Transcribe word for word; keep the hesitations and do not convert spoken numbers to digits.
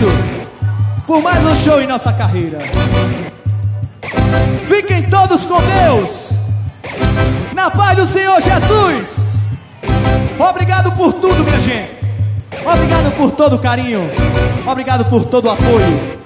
sucesso, por mais um show em nossa carreira. Fiquem todos com Deus, na paz do Senhor Jesus. Obrigado por tudo, minha gente. Obrigado por todo o carinho. Obrigado por todo o apoio.